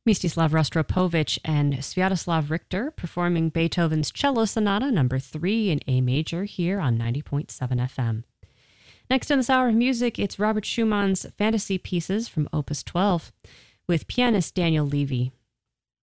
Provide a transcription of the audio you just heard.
Mstislav Rostropovich and Sviatoslav Richter performing Beethoven's Cello Sonata Number 3 in A major here on 90.7 FM. Next in this hour of music, it's Robert Schumann's Fantasy Pieces from Opus 12 with pianist Daniel Levy.